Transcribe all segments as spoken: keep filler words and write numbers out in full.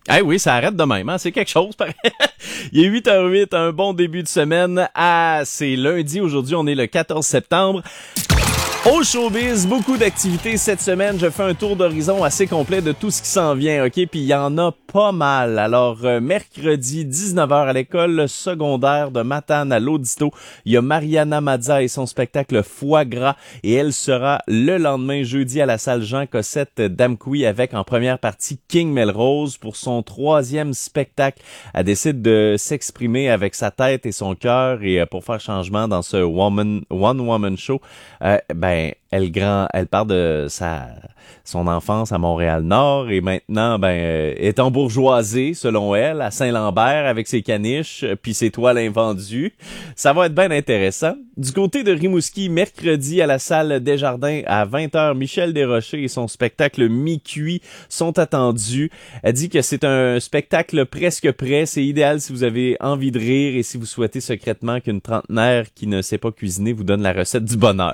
Eh oui, ça arrête de même, hein? C'est quelque chose, pareil. Il est huit heures zéro huit, un bon début de semaine. Ah, c'est lundi, aujourd'hui, on est le quatorze septembre. Au showbiz, beaucoup d'activités cette semaine. Je fais un tour d'horizon assez complet de tout ce qui s'en vient, OK? Puis il y en a pas mal. Alors, euh, mercredi, dix-neuf heures à l'école secondaire de Matane à l'Audisto, il y a Mariana Mazza et son spectacle Foie gras. Et elle sera le lendemain, jeudi, à la salle Jean Cossette d'Amqui avec en première partie King Melrose pour son troisième spectacle. Elle décide de s'exprimer avec sa tête et son cœur et euh, pour faire changement dans ce woman, One Woman Show, euh, ben, Ben, elle grand, elle part de sa son enfance à Montréal-Nord et maintenant ben euh, est embourgeoisée selon elle à Saint-Lambert avec ses caniches puis ses toiles invendues. Ça va être bien intéressant. Du côté de Rimouski, mercredi à la salle Desjardins à vingt heures, Michel Desrochers et son spectacle Mi-Cuit sont attendus. Elle dit que c'est un spectacle presque prêt, c'est idéal si vous avez envie de rire et si vous souhaitez secrètement qu'une trentenaire qui ne sait pas cuisiner vous donne la recette du bonheur.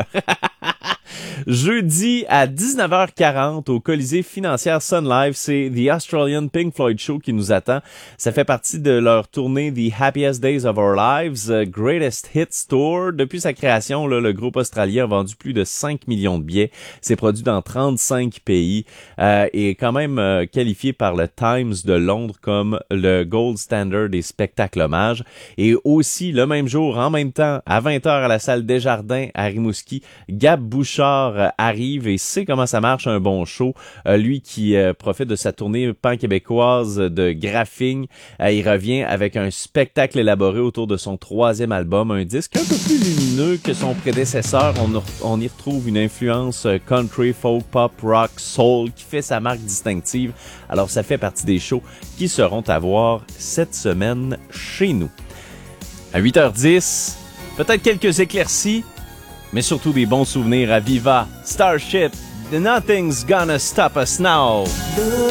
Jeudi à dix-neuf heures quarante au Colisée Financière Sun Life, c'est The Australian Pink Floyd Show qui nous attend. Ça fait partie de leur tournée The Happiest Days of Our Lives, uh, Greatest Hits Tour. Depuis sa création, là, le groupe australien a vendu plus de cinq millions de billets. C'est produit dans trente-cinq pays euh, et est quand même euh, qualifié par le Times de Londres comme le gold standard des spectacles hommages. Et aussi, le même jour, en même temps, à vingt heures à la salle Desjardins à Rimouski, Gab Bouchard euh, arrive et sait comment ça marche un bon show. Euh, lui qui euh, profite de sa tournée pan-québécoise de graphing, euh, il revient avec un spectacle élaboré autour de son troisième album, un disque un peu plus lumineux que son prédécesseur. On, on y retrouve une influence country, folk, pop, rock, soul qui fait sa marque distinctive. Alors ça fait partie des shows qui seront à voir cette semaine chez nous. À huit heures dix, peut-être quelques éclaircies, mais surtout des bons souvenirs à Viva, Starship, Nothing's Gonna Stop Us Now.